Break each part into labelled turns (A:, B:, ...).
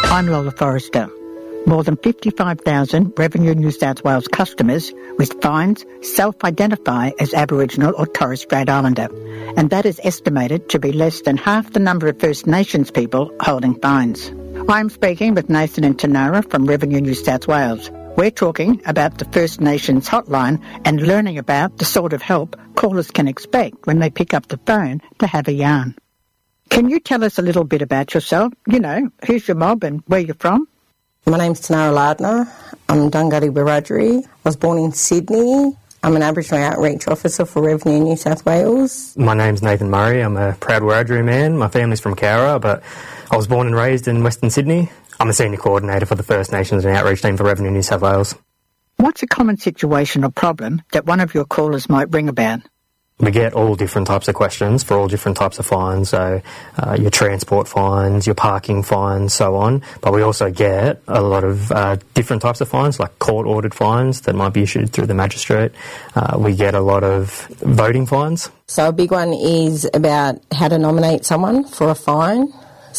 A: I'm Lola Forrester. More than 55,000 Revenue New South Wales customers with fines self-identify as Aboriginal or Torres Strait Islander, and that is estimated to be less than half the number of First Nations people holding fines. I'm speaking with Nathan and Tanara from Revenue New South Wales. We're talking about the First Nations hotline and learning about the sort of help callers can expect when they pick up the phone to have a yarn. Can you tell us a little bit about yourself? You know, who's your mob and where you're from?
B: My name's Tanara Lardner. I'm Dunghutti Wiradjuri. I was born in Sydney. I'm an Aboriginal Outreach Officer for Revenue New South Wales.
C: My name's Nathan Murray. I'm a proud Wiradjuri man. My family's from Cowra, but I was born and raised in Western Sydney. I'm a Senior Coordinator for the First Nations and Outreach Team for Revenue New South Wales.
A: What's a common situation or problem that one of your callers might ring about?
C: We get all different types of questions for all different types of fines, so your transport fines, your parking fines, so on. But we also get a lot of different types of fines, like court-ordered fines that might be issued through the magistrate. We get a lot of voting fines.
B: So a big one is about how to nominate someone for a fine.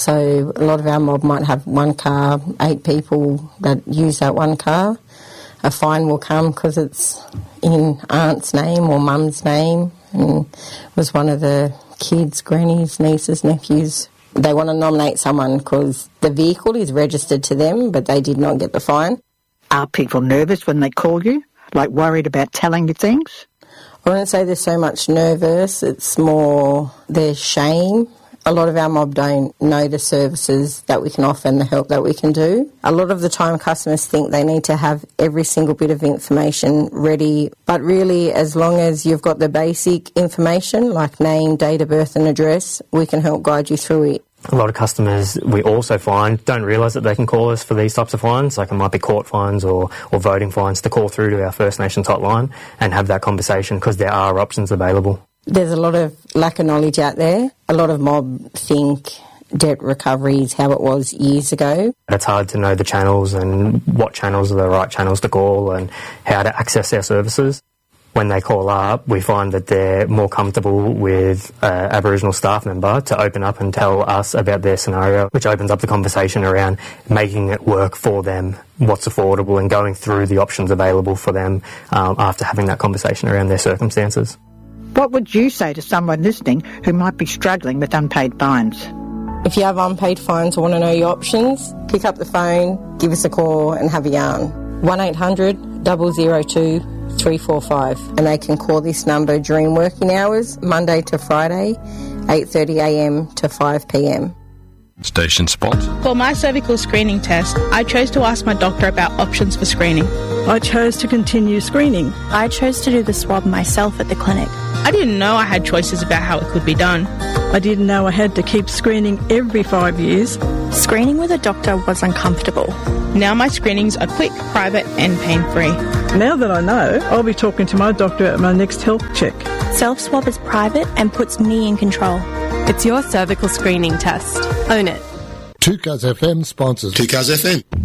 B: So a lot of our mob might have one car, 8 people that use that one car. A fine will come because it's in aunt's name or mum's name, and it was one of the kids, grannies, nieces, nephews. They want to nominate someone because the vehicle is registered to them, but they did not get the fine.
A: Are people nervous when they call you, like worried about telling you things?
B: I wouldn't say there's so much nervous, it's more there's shame. A lot of our mob don't know the services that we can offer and the help that we can do. A lot of the time customers think they need to have every single bit of information ready, but really as long as you've got the basic information like name, date of birth and address, we can help guide you through it.
C: A lot of customers we also find don't realise that they can call us for these types of fines, like it might be court fines or voting fines, to call through to our First Nations hotline and have that conversation because there are options available.
B: There's a lot of lack of knowledge out there. A lot of mob think debt recovery is how it was years ago.
C: It's hard to know the channels and what channels are the right channels to call and how to access our services. When they call up, we find that they're more comfortable with an Aboriginal staff member to open up and tell us about their scenario, which opens up the conversation around making it work for them, what's affordable, and going through the options available for them after having that conversation around their circumstances.
A: What would you say to someone listening who might be struggling with unpaid fines?
B: If you have unpaid fines or want to know your options, pick up the phone, give us a call and have a yarn. 1800 002 345, and they can call this number during working hours, Monday to Friday, 8:30am to 5pm.
D: Station spot.
E: For my cervical screening test, I chose to ask my doctor about options for screening.
F: I chose to continue screening.
G: I chose to do the swab myself at the clinic.
E: I didn't know I had choices about how it could be done.
F: I didn't know I had to keep screening every 5 years.
G: Screening with a doctor was uncomfortable.
E: Now my screenings are quick, private and pain-free.
F: Now that I know, I'll be talking to my doctor at my next health check.
G: Self-swab is private and puts me in control.
H: It's your cervical screening test. Own it.
I: 2Cuz FM sponsors
J: 2Cuz FM.